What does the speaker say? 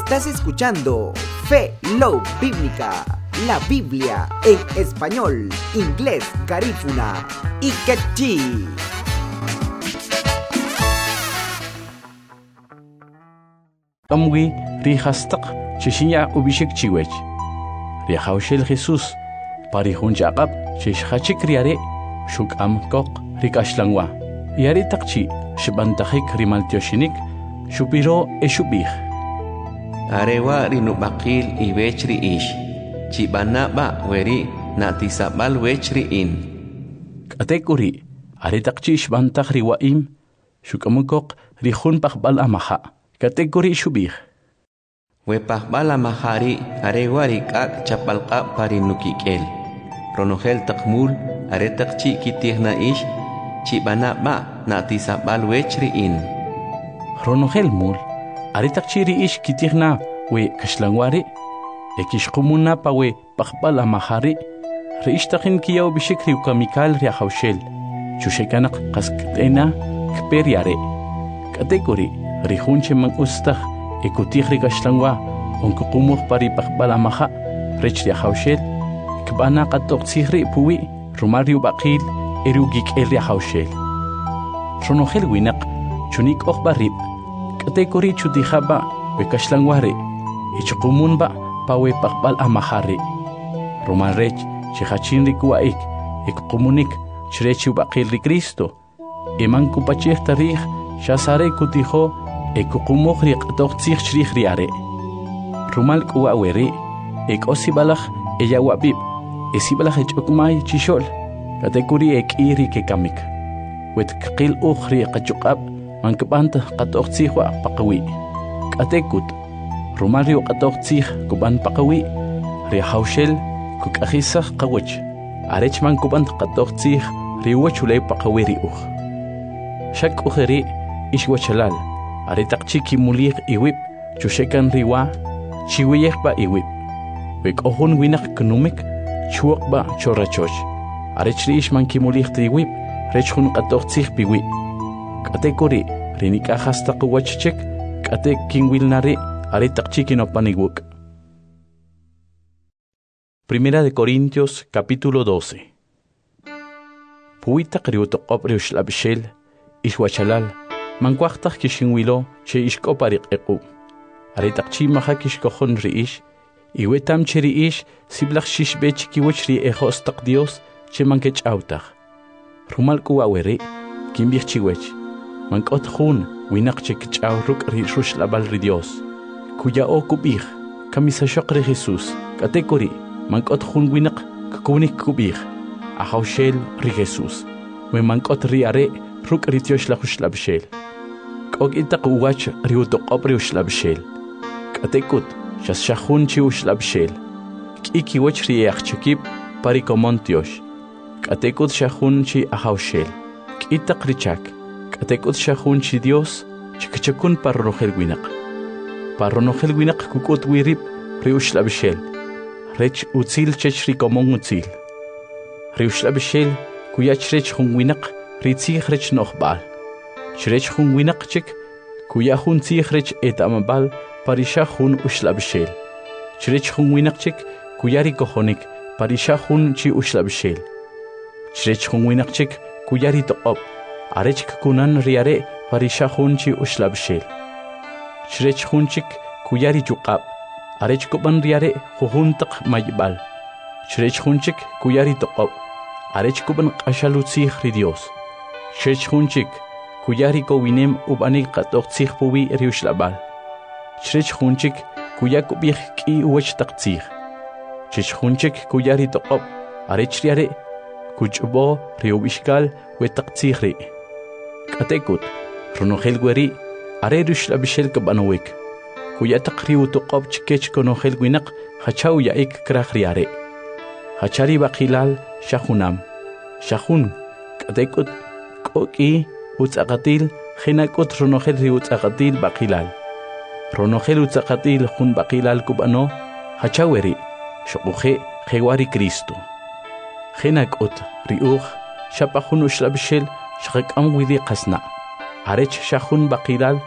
Estás escuchando Fe Love Bíblica, la Biblia en español, inglés, garífuna y quechí. Amwi rihastaq chishinya ubishik chiwech. Rihawshel Jesús parihun chaqab chishachik riare shuk amkok rikashlangwa. Yari taqchi shibantajik rimaltioshinik shupiro eshubih. Arewa rinubakil iwechri ish. Chibana ba weri natisabal wechri in. Katekuri ari taqchi shibantaj riwaim shukamukok rihun pakbal amaha. Kategori shubih. Wepahbala mahari arewari kak chapalqa parinukikel. Ronogel takmul aretak chi kitihna ish chibana ba natisabal wechri in. Ronogel mul aretak chiri ish kitihna we kashlangwari ekishkumuna pa we pahbala mahari reishtakin kiyaw bishikri ukamikal riahawshel chushekanak kaskatena kperiare. Kategori rihunche mang ustah ekutihri kashlangwa onkukumuh pari pakbala maha rechri hawshel kbana qatok tsihri puwi rumariu baqil erugik elri hawshel ronogel winak chunik barib kategori chutihaba we kashlangware ichkumun ba pawe pakbal amahari rumarech chihachinri kuaik ekumunik chrechu baqil ri Cristo eman kupachih tarih shasare kutiho ekukumokri qatoqtsih chrikhriare rumal kuaweri ekosibalaj eyawabib esibalaj echukmay chishol katekuri ekiri kekamik wet qil ukhri qachuqab mankbant qatoqtsih wa paqawi katekut rumal ri qatoqtsih kuban paqawi ri hawshel kukajisaj qawch arech mankbant qatoqtsih ri wachulay paqawi ri ukh shak ukhri ishwachalal aretaqchi kimuliq iwip chushekan riwa chiwiyekba iwip wek ohun winak knumik chuqba chorachoch arechri ishman kimuliq iwip rechhun qatoqtsih piwi katekori rinika hasta qwachchek kate kinwilnari aretaqchi kinopaniguk. Primera de Corintios capítulo 12. Puita kriutoqop riushlabshel ishwachalal mankwaqtaj kishinwilo che ishkopariq equ aritaqchi maha kishkojon riish iwetam che riish siblaq shishbech kiwch ri ejostaq Dios che mankech autaj rumal kuaweri kimbich chiwech mankot jun winaq che kchaw ruk ri rushlabal ri Dios kuya okubij kamisa shoqri Jesús katekori mankot jun winaq kunik kubij ahawshel ri Jesús we mankot ri are ruk ri Dios la hushlabshel og itaq uwach riutoqop riushlabshel katekut shashahun chi ushlabshel kiki wach riachchikip parikomontiosh katekut shahun chi ahawshel kitaq richak katekut shahun chi Dios chikchakun parronogel winaq kukut wirib riushlabshel rech utzil chech rikomon utzil riushlabshel kuyach rech hun winaq ritzig rech nohbal Shrech hun winaqchik kuya hun tsihrech etamabal parisha hun ushlabshel. Shrech hun winaqchik kuyari kohonik parisha hun chi ushlabshel. Shrech hun winaqchik kuyari toqop arech kunan riare parisha hun chi ushlabshel. Shrech hunchik kuyari chuqab arech kuban riare huhuntaq maybal. Shrech hunchik kuyari toqop arech kuban qashalutzih ri Dios. Shrech hunchik kuyari ko winem ubanik qatoqtsih puwi riushlabal. Shrech hunchik kuyakubih ki uwach taqtsih. Shrech hunchik kuyari toqop arech riare kuchbo riubishkal we taqtsih ri. Katekut ronogel gweri are riushlabishel kabanowik. Kuyataq riu toqop chikech konogel winaq hachaw yaik kraj riare. Hachari baqilal shahunam. Shahun katekut koki utzaqatil khinakut ronogel ri utzaqatil baqilal ronogel utzaqatil jun baqilal kubano hachaweri shoquje khewari Cristo khinakut riuj shapajun ushlabshel shaqam widi qasna arech shahun baqilal